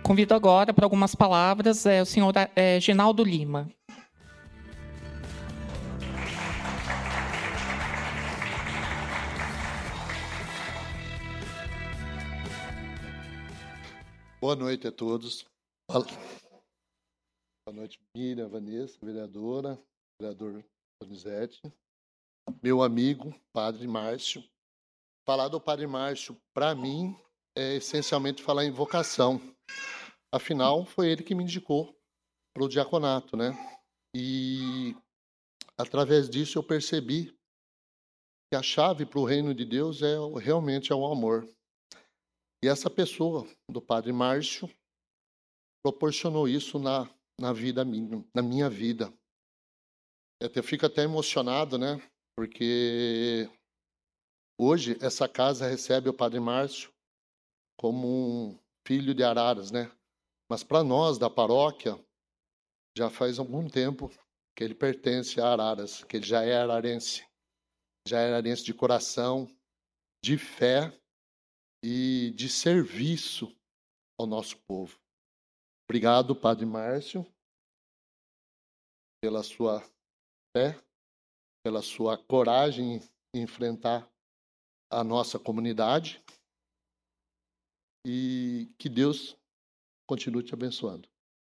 Convido agora para algumas palavras o senhor Ginaldo Lima. Boa noite a todos. Boa noite, Miriam, Vanessa, vereadora, vereador Donizete, meu amigo, Padre Márcio. Falar do Padre Márcio, para mim, é essencialmente falar em vocação. Afinal, foi ele que me indicou para o diaconato, né? E, através disso, eu percebi que a chave para o reino de Deus realmente é o amor. E essa pessoa, do Padre Márcio, proporcionou isso na minha vida. Eu fico até emocionado, né? Porque hoje essa casa recebe o Padre Márcio como um filho de Araras, né? Mas para nós da paróquia já faz algum tempo que ele pertence a Araras, que ele já é ararense de coração, de fé e de serviço ao nosso povo. Obrigado, Padre Márcio, pela sua fé, pela sua coragem em enfrentar a nossa comunidade, e que Deus continue te abençoando.